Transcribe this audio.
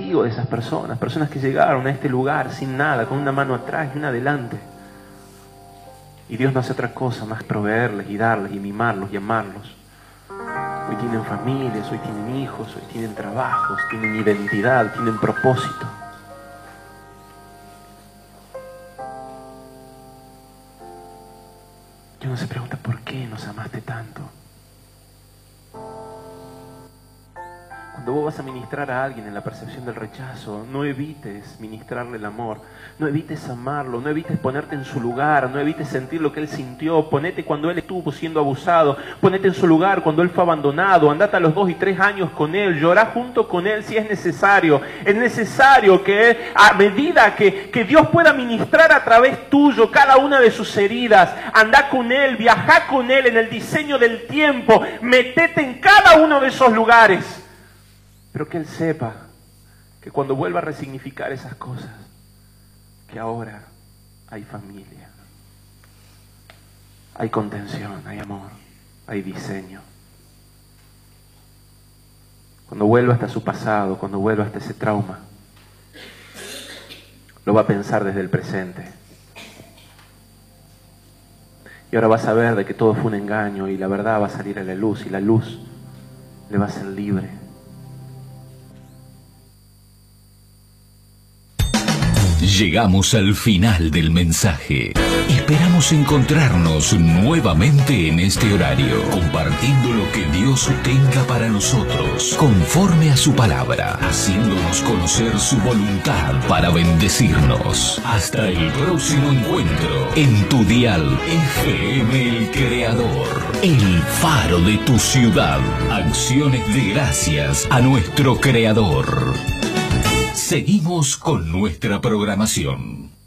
testigo de esas personas, personas que llegaron a este lugar sin nada, con una mano atrás y una adelante. Y Dios no hace otra cosa más que proveerles y darles y mimarlos y amarlos. Hoy tienen familias, hoy tienen hijos, hoy tienen trabajos, tienen identidad, tienen propósito. Y uno se pregunta, ¿por qué nos amaste tanto? Cuando vos vas a ministrar a alguien en la percepción del rechazo, no evites ministrarle el amor, no evites amarlo, no evites ponerte en su lugar, no evites sentir lo que él sintió. Ponete cuando él estuvo siendo abusado, ponete en su lugar cuando él fue abandonado, andate a los 2 y 3 años con él, llorá junto con él si es necesario. Es necesario que a medida que Dios pueda ministrar a través tuyo cada una de sus heridas, andá con él, viajá con él en el diseño del tiempo, metete en cada uno de esos lugares. Pero que él sepa que cuando vuelva a resignificar esas cosas, que ahora hay familia, hay contención, hay amor, hay diseño. Cuando vuelva hasta su pasado, cuando vuelva hasta ese trauma, lo va a pensar desde el presente. Y ahora va a saber de que todo fue un engaño y la verdad va a salir a la luz y la luz le va a ser libre. Llegamos al final del mensaje. Esperamos encontrarnos nuevamente en este horario, compartiendo lo que Dios tenga para nosotros, conforme a su palabra, haciéndonos conocer su voluntad para bendecirnos. Hasta el próximo encuentro en tu dial FM El Creador, el faro de tu ciudad. Acciones de gracias a nuestro Creador. Seguimos con nuestra programación.